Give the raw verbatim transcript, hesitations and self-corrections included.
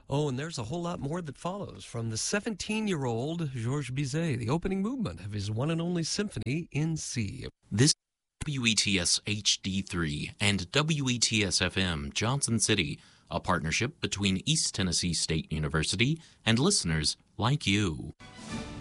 Oh, and there's a whole lot more that follows from the seventeen-year-old Georges Bizet, the opening movement of his one and only symphony in C. This is W E T S H D three and W E T S F M Johnson City, a partnership between East Tennessee State University and listeners like you.